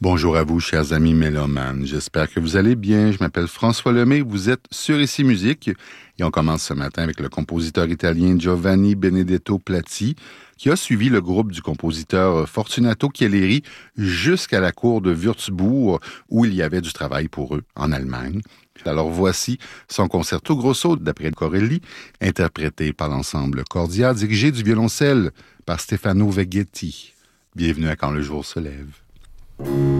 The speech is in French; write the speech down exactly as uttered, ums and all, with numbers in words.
Bonjour à vous, chers amis mélomanes. J'espère que vous allez bien. Je m'appelle François Lemay. Vous êtes sur Ici Musique. Et on commence ce matin avec le compositeur italien Giovanni Benedetto Platti, qui a suivi le groupe du compositeur Fortunato Chielleri jusqu'à la cour de Würzburg, où il y avait du travail pour eux en Allemagne. Alors voici son concerto grosso d'après Corelli, interprété par l'ensemble Cordia, dirigé du violoncelle par Stefano Veggetti. Bienvenue à Quand le jour se lève.